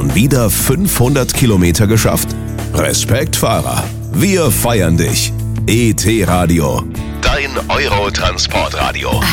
Schon wieder 500 Kilometer geschafft? Respekt, Fahrer. Wir feiern dich. ET Radio. Dein Eurotransportradio.